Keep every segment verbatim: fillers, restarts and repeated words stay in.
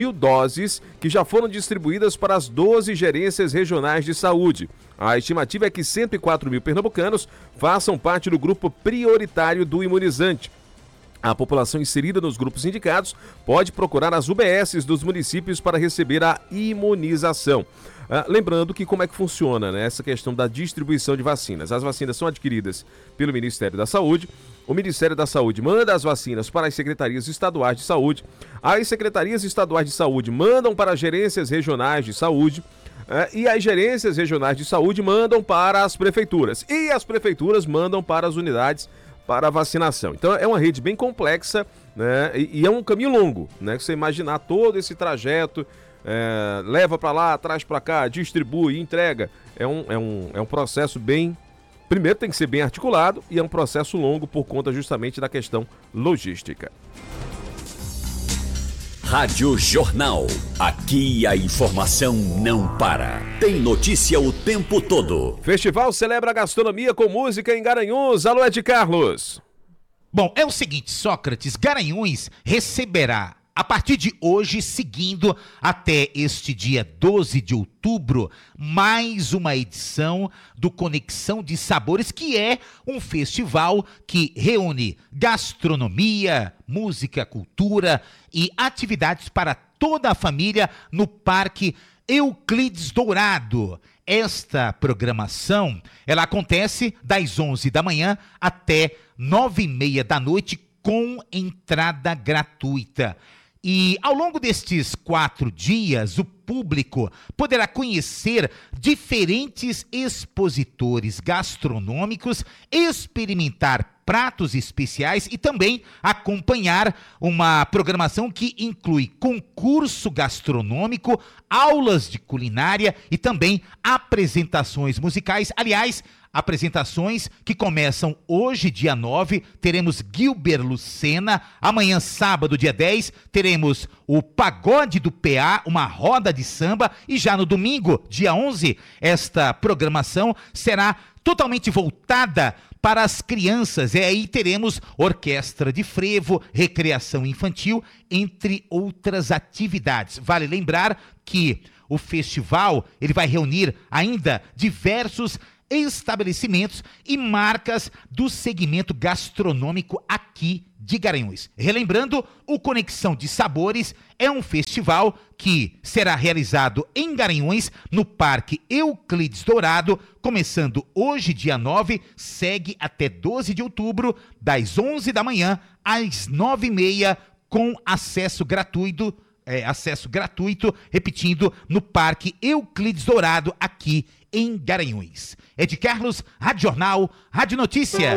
mil doses que já foram distribuídas para as doze gerências regionais de saúde. A estimativa é que cento e quatro mil pernambucanos façam parte do grupo prioritário do imunizante. A população inserida nos grupos indicados pode procurar as U B Ss dos municípios para receber a imunização. Ah, lembrando que como é que funciona, né, essa questão da distribuição de vacinas. As vacinas são adquiridas pelo Ministério da Saúde. O Ministério da Saúde manda as vacinas para as secretarias estaduais de saúde. As secretarias estaduais de saúde mandam para as gerências regionais de saúde. Uh, e as gerências regionais de saúde mandam para as prefeituras. E as prefeituras mandam para as unidades para a vacinação. Então é uma rede bem complexa, né? E, e é um caminho longo, né? Você imaginar todo esse trajeto, é, leva para lá, traz para cá, distribui, entrega. É um, é, um, é um processo bem... Primeiro tem que ser bem articulado e é um processo longo por conta justamente da questão logística. Rádio Jornal. Aqui a informação não para. Tem notícia o tempo todo. Festival celebra a gastronomia com música em Garanhuns. Alô, Ed Carlos. Bom, é o seguinte, Sócrates, Garanhuns receberá, a partir de hoje, seguindo até este dia doze de outubro, mais uma edição do Conexão de Sabores, que é um festival que reúne gastronomia, música, cultura e atividades para toda a família no Parque Euclides Dourado. Esta programação, ela acontece das onze da manhã até nove e meia da noite, com entrada gratuita. E ao longo destes quatro dias, o público poderá conhecer diferentes expositores gastronômicos, experimentar pratos especiais e também acompanhar uma programação que inclui concurso gastronômico, aulas de culinária e também apresentações musicais. Aliás, apresentações que começam hoje, dia nove, teremos Gilber Lucena. Amanhã, sábado, dia dez, teremos o Pagode do P A, uma roda de samba. E já no domingo, dia onze, esta programação será totalmente voltada para as crianças. E aí teremos orquestra de frevo, recreação infantil, entre outras atividades. Vale lembrar que o festival ele vai reunir ainda diversos estabelecimentos e marcas do segmento gastronômico aqui de Garanhuns. Relembrando, o Conexão de Sabores é um festival que será realizado em Garanhuns, no Parque Euclides Dourado, começando hoje, dia nove, segue até doze de outubro, das onze da manhã às nove e meia, com acesso gratuito, é, acesso gratuito, repetindo, no Parque Euclides Dourado, aqui em Garanhuns. Ed Carlos, Rádio Jornal, Rádio Notícia.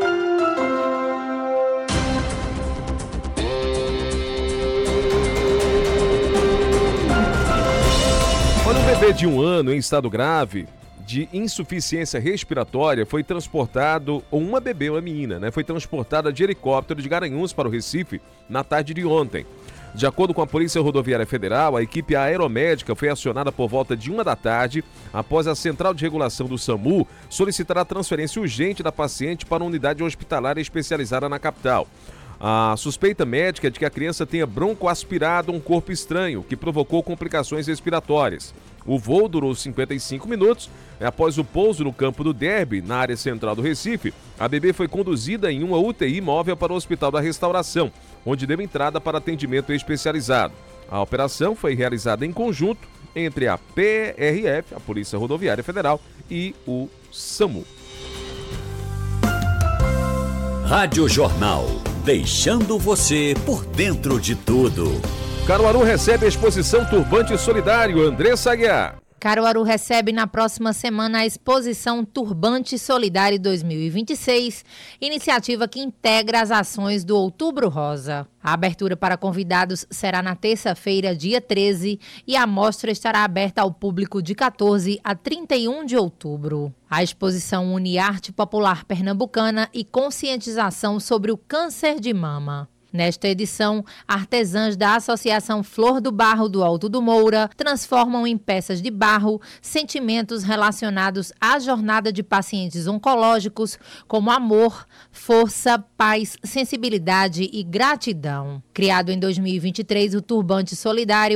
Olha, um bebê de um ano em estado grave de insuficiência respiratória foi transportado, ou uma bebê, uma menina, né? Foi transportada de helicóptero de Garanhuns para o Recife na tarde de ontem. De acordo com a Polícia Rodoviária Federal, a equipe aeromédica foi acionada por volta de uma da tarde, após a Central de Regulação do SAMU solicitar a transferência urgente da paciente para uma unidade hospitalar especializada na capital. A suspeita médica é de que a criança tenha broncoaspirado um corpo estranho, que provocou complicações respiratórias. O voo durou cinquenta e cinco minutos. Após o pouso no campo do Derby, na área central do Recife, a bebê foi conduzida em uma U T I móvel para o Hospital da Restauração, onde deu entrada para atendimento especializado. A operação foi realizada em conjunto entre a P R F, a Polícia Rodoviária Federal, e o SAMU. Rádio Jornal, deixando você por dentro de tudo. Caruaru recebe a exposição Turbante Solidário. Andressa Aguiar. Caruaru recebe na próxima semana a exposição Turbante Solidário dois mil e vinte e seis, iniciativa que integra as ações do Outubro Rosa. A abertura para convidados será na terça-feira, dia treze, e a mostra estará aberta ao público de quatorze a trinta e um de outubro. A exposição une arte popular pernambucana e conscientização sobre o câncer de mama. Nesta edição, artesãs da Associação Flor do Barro do Alto do Moura transformam em peças de barro sentimentos relacionados à jornada de pacientes oncológicos, como amor, força, paz, sensibilidade e gratidão. Criado em dois mil e vinte e três, o Turbante Solidário